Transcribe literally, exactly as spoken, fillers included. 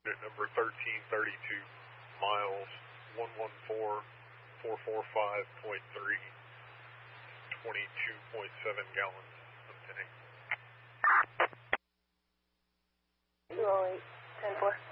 At number thirteen thirty-two, miles one one four four four five point three, twenty-two point seven gallons of tinning. two oh eight, ten four.